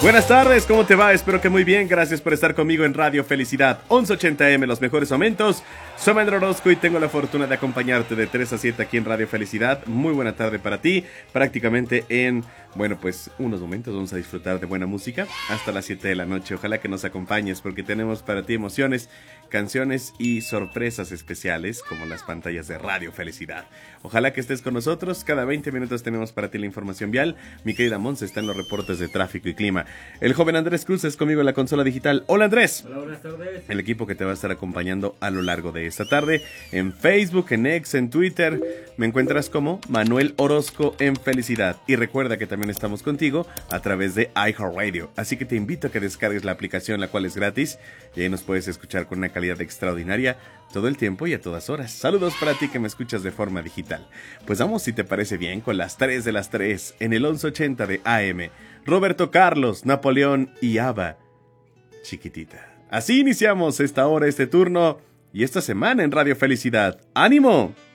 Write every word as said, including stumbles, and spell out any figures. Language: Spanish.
Buenas tardes, ¿cómo te va? Espero que muy bien, gracias por estar conmigo en Radio Felicidad once ochenta eme, los mejores momentos. Soy Manuel Orozco y tengo la fortuna de acompañarte de tres a siete aquí en Radio Felicidad. Muy buena tarde para ti, prácticamente en, bueno, pues unos momentos vamos a disfrutar de buena música hasta las siete de la noche. Ojalá que nos acompañes porque tenemos para ti emociones, canciones y sorpresas especiales como las pantallas de Radio Felicidad. Ojalá que estés con nosotros, cada veinte minutos tenemos para ti la información vial. Mi querida Monse está en los reportes de tráfico y clima. El joven Andrés Cruz es conmigo en la consola digital. Hola Andrés. Hola, buenas tardes. El equipo que te va a estar acompañando a lo largo de esta tarde en Facebook, en X, en Twitter. Me encuentras como Manuel Orozco en Felicidad. Y recuerda que también estamos contigo a través de iHeartRadio. Así que te invito a que descargues la aplicación, la cual es gratis. Y ahí nos puedes escuchar con una calidad extraordinaria todo el tiempo y a todas horas. Saludos para ti que me escuchas de forma digital. Pues vamos, si te parece bien, con las tres de las tres en el once ochenta de A M. Roberto Carlos, Napoleón y Ava, Chiquitita. Así iniciamos esta hora, este turno y esta semana en Radio Felicidad. ¡Ánimo!